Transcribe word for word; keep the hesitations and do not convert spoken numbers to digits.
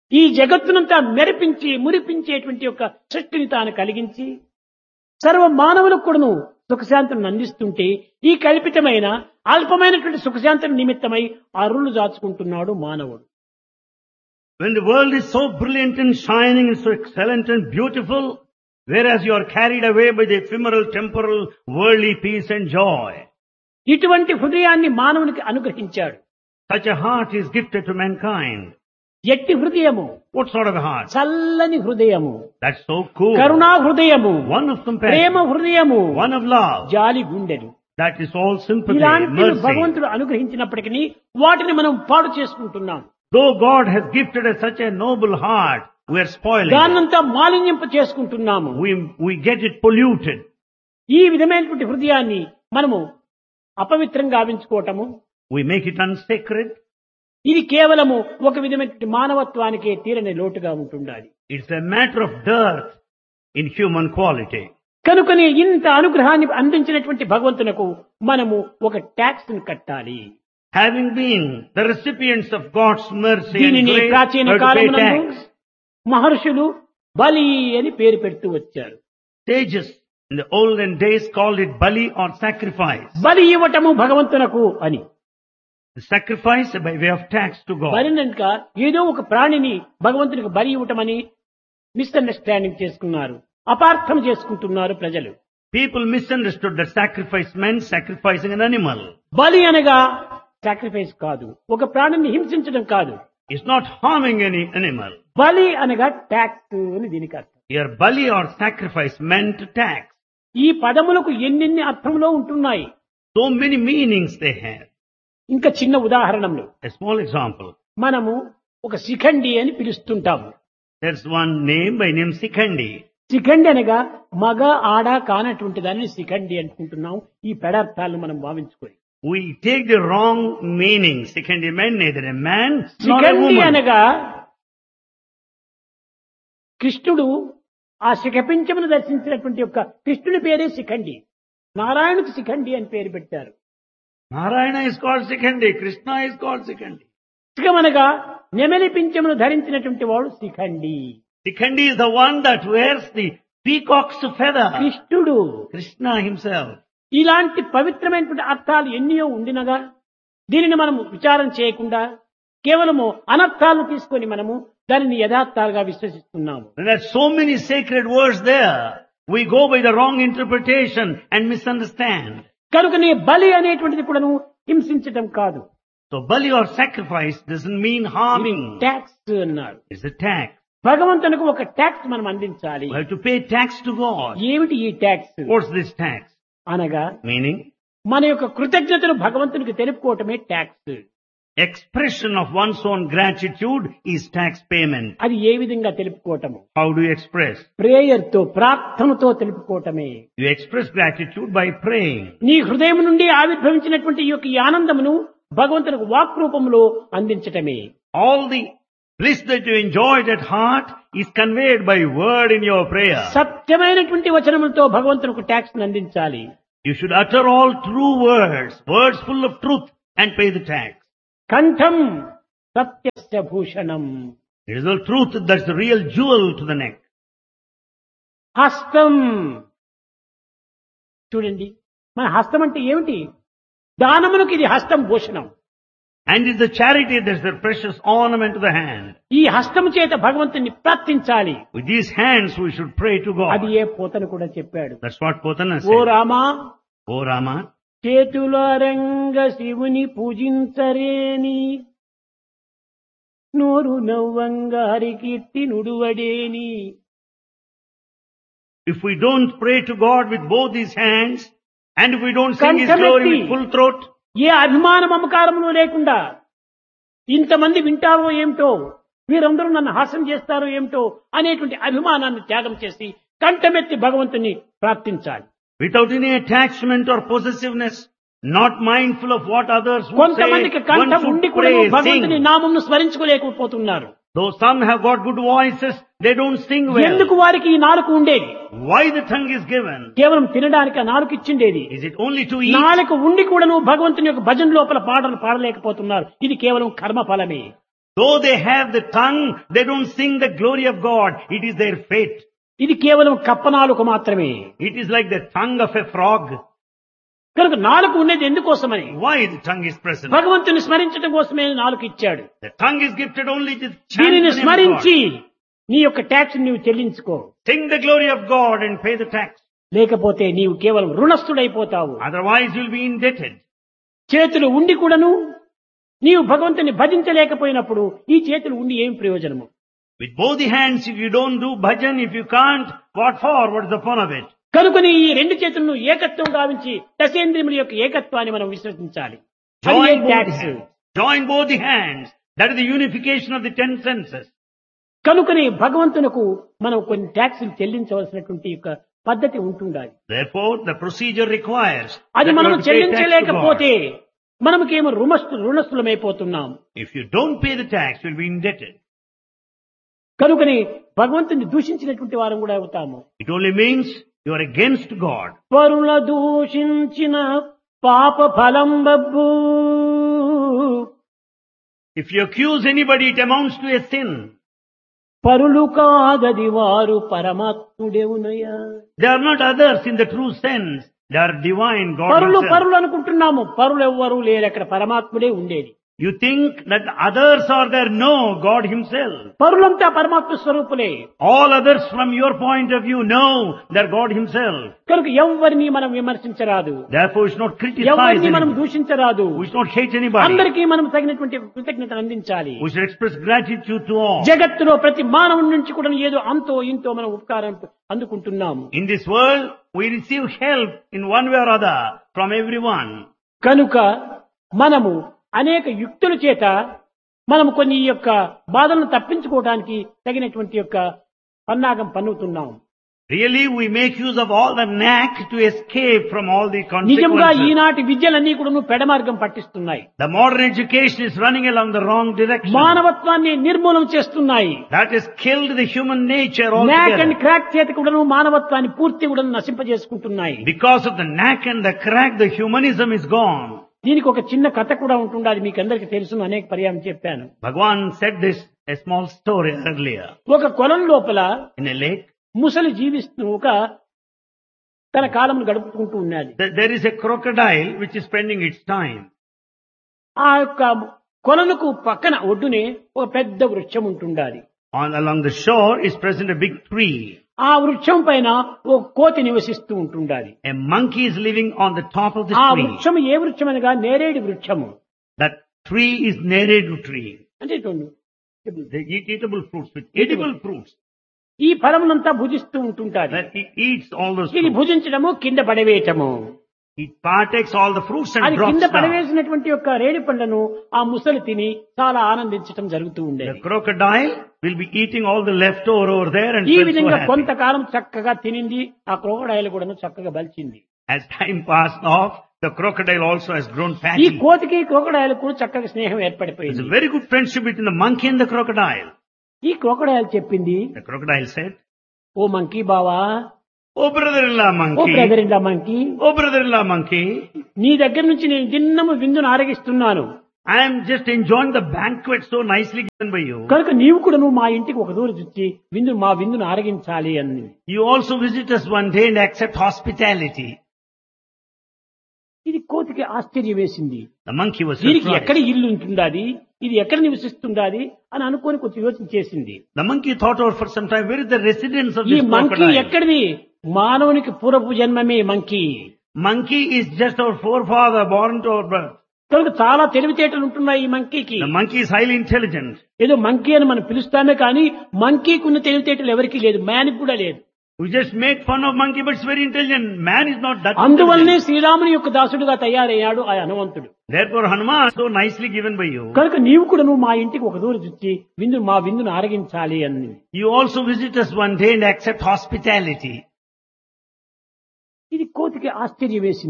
ఈ జగత్తునంతా మెరిపించి మురిపించేటువంటి యొక్క సృష్టిని తాను కలిగించి సర్వ మానవులకు కూడాను సుఖశాంతులను అందిస్తుంటే ఈ కల్పితమైన అల్పమైనటువంటి సుఖశాంతుల నిమిత్తమై అరులు దాచుకుంటున్నాడు మానవుడు. When the world is so brilliant and shining and so excellent and beautiful, whereas you are carried away by the ephemeral, temporal, worldly peace and joy. ఇటువంటి హృదయాన్ని మానవునికి అనుగ్రహించాడు. Such a heart is gifted to mankind. ఎట్టి హృదయము? What sort of a heart? చల్లని హృదయము. That's so cool. కరుణా హృదయము. One of compassion. ప్రేమ హృదయము. One of love. జాలి గుండెలు. That is all sympathy, ఇలాంటి mercy. భగవంతుడు అనుగ్రహించినప్పటికీ వాటిని మనం పాడు చేసుకుంటున్నాం. Though God has gifted us such a noble heart, we are spoiling it. దాన్నంతా మాలిన్యంప చేసుకుంటున్నాము. We, we get it polluted. ఈ విధమైనటువంటి హృదయాన్ని మనము అపవిత్రంగా గావించుకోవటము, We make it unsacred. ఇది కేవలము ఒక విధమైనటువంటి మానవత్వానికే తీరని లోటుగా ఉంటుండాలి. It's a matter of dirt in human quality. కనుకనే ఇంత అనుగ్రహాన్ని అందించినటువంటి భగవంతునకు మనము ఒక ట్యాక్స్ ని కట్టాలి. Having been the recipients of God's mercy and దీనిని grace, ప్రాచీన we have to pay కాలమునందు tax. మహర్షులు బలి అని పేరు పెడుతూ వచ్చారు. Sages in the olden days called it bali or sacrifice. బలి ఇవ్వటము భగవంతునకు అని. The sacrifice by way of tax to God. బలినక ఏదో ఒక ప్రాణిని భగవంతునికి బలి ఇవ్వటమని మిస్అండర్స్టాండింగ్ చేసుకున్నారు, అపార్థం చేసుకుంటున్నారు ప్రజలు. People misunderstood that sacrifice meant sacrificing an animal. బలి అనగా సాక్రిఫైస్ కాదు, ఒక ప్రాణిని హింసించడం కాదు. It's not harming any animal. బలి అనగా ట్యాక్స్ అని దీనికి అర్థం. Here bali or sacrifice meant tax. ఈ పదములకు ఎన్నెన్ని అర్థంలో ఉంటున్నాయి. So many meanings they have. ఇంకా చిన్న ఉదాహరణలు. A small example. మనము ఒక శిఖండి అని పిలుస్తుంటాము. There's one name by name Sikhandi. Shikhandi అనగా మగ ఆడ కానటువంటి దాన్ని శిఖండి అనుకుంటున్నాం. ఈ పెడార్థాలను మనం భావించుకొని We take the wrong meaning. Sikhandi meant neither a man nor a Shikhandi woman. అనగా కృష్ణుడు ఆ శిఖపించమును దర్శించినటువంటి యొక్క కృష్ణుని పేరే శిఖండి. నారాయణుకు శిఖండి అని పేరు పెట్టారు. Narayana is called Sikhandi. Krishna is called Sikhandi. శిఖమనగా నెమలి పింఛమును ధరించినటువంటి వాడు Shikhandi. Sikhandi is the one that wears the peacock's feather. కృష్ణుడు. Krishna himself. ఇలాంటి పవిత్రమైనటువంటి అర్థాలు ఎన్నో ఉండినగా దీనిని మనం విచారం చేయకుండా కేవలము అనర్థాలను తీసుకొని మనము దానిని యథార్థాలుగా విశ్వసిస్తున్నాము. There are so many sacred words there. We go by the wrong interpretation and misunderstand. కనుకనే బలి అనేటువంటిది కూడాను హింసించటం కాదు. So bali or sacrifice doesn't mean harming. Tax అన్నారు. It's a tax. భగవంతునికి ఒక ట్యాక్స్ మనం అందించాలి. We have to pay tax to God. ఏమిటి ఈ ట్యాక్స్ What's this tax? అనగా Meaning? మన యొక్క కృతజ్ఞతను భగవంతునికి తెలుపుకోవటమే tax. Expression of one's own gratitude is tax payment. అది ఏ విధంగా తెలుపుకోవటము? How do you express? Prayer తో, ప్రార్థనతో తెలుపుకోవటమే. You express gratitude by praying. నీ హృదయం నుండి ఆవిర్భవించినటువంటి ఈ యొక్క ఈ ఆనందమును భగవంతునికి వాక్ రూపంలో అందించటమే. All the bliss that you enjoyed at heart is conveyed by word in your prayer. సత్యమైనటువంటి వచనములతో భగవంతునికి ట్యాక్స్ అందించాలి. You should utter all true words, words full of truth, and pay the tax. కంఠం సత్యస్య Bhushanam. It is the truth that's the real jewel to the neck. హస్తం. చూడండి, మన హస్తం అంటే ఏమిటి? దానమునకు ఇది హస్తం Bhushanam. And it's the charity that's the precious ornament to the hand. ఈ హస్తము చేత భగవంతుని ప్రార్థించాలి. With these hands we should pray to అది God. ఏ పోతను కూడా చెప్పాడు. That's what Potana oh said. Rama, Oh Rama, చేతులారంగ శివుని పూజించరేని, నోరు నవ్వంగ Harikeerthi నుడువడేని. if we don't pray to God with both these hands, and if we don't sing His glory with full throat, ఏ అభిమాన మమకారములు లేకుండా ఇంతమంది వింటారో ఏమిటో, వీరందరూ నన్ను హాస్యం చేస్తారో ఏమిటో అనేటువంటి అభిమానాన్ని త్యాగం చేసి కంఠమెత్తి భగవంతుని ప్రార్థించాలి. without any attachment or possessiveness, not mindful of what others would say, కొంతమందికి one కంఠం ఉండి should కూడా pray, భగవంతుని sing. నామమును స్మరించుకోలేకపోతున్నారు. Though some have got good voices, they don't sing well. ఎందుకు వారికి ఈ నాలుక ఉండేది? Why the tongue is given? కేవలం తినడానికి ఆ నాలుక ఇచ్చిండేది. Is it only to eat? నాలుక ఉండి కూడాను భగవంతుని యొక్క భజన లోపల పాటలు పాడలేకపోతున్నారు. ఇది కేవలం కర్మ ఫలమే. Though they have the tongue, they don't sing the glory of God. It is their fate. ఇది కేవలం కప్పనాలుక మాత్రమే. It is like the tongue of a frog. కనుక నాలుక ఉండేది ఎందుకోసమని? Why the tongue is present? భగవంతుని స్మరించడం కోసమే నాలుక ఇచ్చాడు. The tongue is gifted only to chant దీనిని the name of స్మరించి God. నీ యొక్క ట్యాక్స్ నీవు చెల్లించుకో. Sing the glory of God and pay the tax. లేకపోతే నీవు కేవలం రుణస్థుడైపోతావు. Otherwise you'll be indebted. చేతులు ఉండి కూడాను నీవు భగవంతుని భజించలేకపోయినప్పుడు ఈ చేతులు ఉండి ఏం ప్రయోజనము? With both the hands, if you don't do bhajan, if you can't, what for? What is the fun of it? కనుకని ఈ రెండు చేతులను ఏకత్వం గావించి దశేంద్రియముల యొక్క ఏకత్వాన్ని మనం విశ్వసించాలి. అది ఏ Join both, the tax. hands. Join both the hands. That is the unification of the ten senses. కనుకని భగవంతునకు మనం కొన్ని ట్యాక్సులు చెల్లించవలసినటువంటి యొక్క పద్ధతి ఉంటుండాలి. Therefore, the procedure requires అది that మనం you have to pay tax to చెల్లించలేకపోతే God. మనకేమో రుణస్థు రుణస్థులమైపోతున్నాం. If you don't pay the tax, you'll be indebted. కనుకని భగవంతుని దూషించినటువంటి వారం కూడా అవుతాము. It only means you are against God. పరుల దూషించిన పాప ఫలం Babbu. If you accuse anybody, it amounts to a sin. పరులు కాదది వారు పరమాత్ముడేవునయ్యా. They are not others in the true sense. They are divine, God పరులు himself. పరులు అనుకుంటున్నాము. పరులు ఎవ్వరూ లేరు, అక్కడ పరమాత్ముడే ఉండేది. You think that others are there? No, God himself. పరులంతా పరమాత్మ స్వరూపులే. All others from your point of view, no, they're God himself. కనుక ఎవరిని మనం విమర్శించరాదు, Therefore, we should not criticize ఎవరిని మనం anybody. దూషించరాదు. We should not hate anybody. అందరికీ మనం తగినటువంటి కృతజ్ఞతను అందించాలి. We should express gratitude to all. జగత్తులో ప్రతి మానవుడి నుంచి కూడా ఏదో అంతో ఇంతో మనం ఉపకారం అందుకుంటున్నాము. In this world, we receive help in one way or other from everyone. కనుక మనము అనేక యుక్తుల చేత మనము కొన్ని ఈ యొక్క బాధలను తప్పించుకోవడానికి తగినటువంటి యొక్క పన్నాగం పన్నుతున్నాం. Really, we make use of all the knack to escape from all the నిజంగా consequences. ఈనాటి విద్యలన్నీ కూడా పెడమార్గం పట్టిస్తున్నాయి. The modern education is running along the wrong direction. మానవత్వాన్ని నిర్మూలన చేస్తున్నాయి. That has killed the human nature నాక్ అండ్ altogether. క్రాక్ చేత కూడా మానవత్వాన్ని పూర్తి కూడా నశింపజేసుకుంటున్నాయి. Because of the knack and the crack, the humanism is gone. దీనికి ఒక చిన్న కథ కూడా ఉంటుండాలి. మీకు అందరికీ తెలుసు, అనేక పర్యాయం చెప్పాను. Bhagavan said this, a small story earlier. ఒక కొలం లోపల In a lake, ముసలి జీవిస్తూ ఒక తన కాలమును గడుపుకుంటూ ఉన్నది. th- there is a crocodile which is spending its time. ఆ యొక్క కొలనుకు పక్కన ఒడ్డునే ఒక పెద్ద వృక్షం ఉంటుండాలి. On along the shore is present a big tree. ఆ వృక్షం పైన ఒక కోతి నివసిస్తూ ఉంటుండాలి. A monkey is living on the top of the ఆ tree. వృక్షం ఏ వృక్షం అనగా నేరేడు వృక్షము. That tree is neredu tree. అంటే చూడండి, They eat eatable fruits with edible fruits. ఈ ఫలమునంతా భుజిస్తూ ఉంటుంటారు. That it eats all those ఇది fruits. భుజించడము కింద పడవేయటము. It partakes all the fruits and అది drops కింద down. పడవేసినటువంటి యొక్క రేడి పండ్లను ఆ ముసలి తిని చాలా ఆనందించటం జరుగుతూ The ఉండేది. crocodile will be eating all the leftover over there and ఈ felt so విధంగా happy. కొంతకాలం చక్కగా తినింది. ఆ క్రోకడైల్ కూడా చక్కగా బలిచింది. As time passed off, the crocodile also has grown ఈ fatty. కోతికి క్రోకడైల్ కూడా చక్కగా స్నేహం There's ఏర్పడిపోయింది. a very good friendship between the monkey and the crocodile. ఈ క్రోకడైల్ చెప్పింది, The crocodile said, oh monkey బావా, "Oh brother-in-law oh monkey, brother in law monkey, oh brother-in-law monkey, నీ దగ్గర నుంచి నేను దిన్నము విందును ఆరగిస్తున్నాను. I am just enjoying the banquet so nicely given by you. కనుక నీవు కూడా నువ్వు మా ఇంటికి ఒక దూరం వచ్చి విందు మా విందును ఆరగించాలి అని. You also visit us one day and accept hospitality." ఇది కోతికి ఆశ్చర్యం వేసింది. The monkey was దీనికి surprised. ఎక్కడ ఇల్లు ఉంటుండాది, ఇది ఎక్కడ నివసిస్తుండాది అని అనుకొని కొంచెం యోచన చేసింది. The monkey thought over for some time, where is the residence of ఈ this మంకీ crocodile? ఎక్కడిది? మానవునికి పూర్వపు జన్మమే monkey. Monkey is just our forefather born to our birth. కనుక చాలా తెలివితేటలు ఉంటున్నాయి ఈ మంకీకి. The monkey is highly intelligent. ఏదో మంకీ అని మనం పిలుస్తామే కానీ మంకీకి ఉన్న తెలివితేటలు ఎవరికీ లేదు, మ్యాన్కి కూడా లేదు. We just make fun of monkey, but it's very intelligent. Man is not that అందువల్లనే intelligent. శ్రీరాముని యొక్క దాసుడుగా తయారయ్యాడు ఆ హనుమంతుడు. Therefore, Hanuman is so nicely given by you. కనుక నీవు కూడా నువ్వు మా ఇంటికి ఒక దూరం వచ్చి విందు మా విందును ఆరగించాలి అని. You also visit us one day and accept hospitality. ఇది కోతికి ఆశ్చర్యం వేసింది.